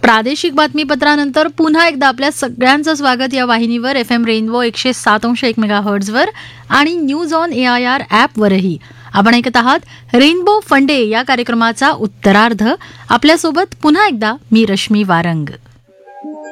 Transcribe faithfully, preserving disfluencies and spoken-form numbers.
प्रादेशिक बातमीपत्रानंतर पुन्हा एकदा आपल्या सगळ्यांचं स्वागत या वाहिनीवर एफ एम रेनबो एकशे सात अंश एक मेगा हर्ट्झवर आणि news on A I R ॲपवरही. आपण ऐकत आहात रेनबो फंडे या कार्यक्रमाचा उत्तरार्ध. आपल्यासोबत पुन्हा एकदा मी रश्मी वारंग.